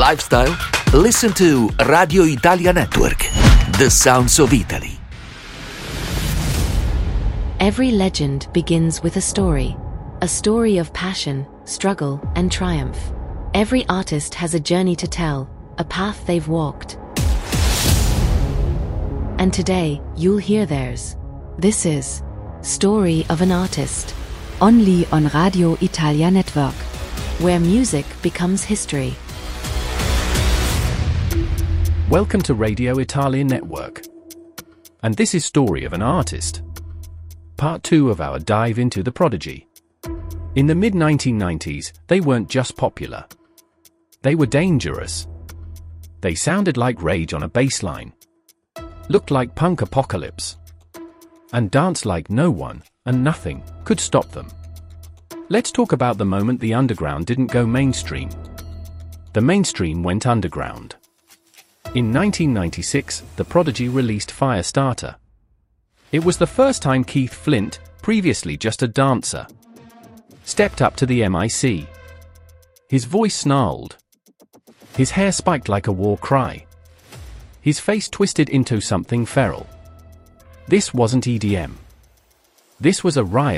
lifestyle? Listen to Radio Italia Network, the sounds of Italy. Every legend begins with a story of passion, struggle, and triumph. Every artist has a journey to tell, a path they've walked. And today, you'll hear theirs. This is Story of an Artist, only on Radio Italia Network, where music becomes history. Welcome to Radio Italia Network. And this is Story of an Artist, part 2 of our dive into the Prodigy. In the mid-1990s, they weren't just popular. They were dangerous. They sounded like Rage on a bass line, looked like punk apocalypse, and danced like no one and nothing could stop them. Let's talk about the moment the underground didn't go mainstream. The mainstream went underground. In 1996, the Prodigy released Firestarter. It was the first time Keith Flint, previously just a dancer, stepped up to the mic. His voice snarled. His hair spiked like a war cry. His face twisted into something feral. This wasn't EDM. This was a riot.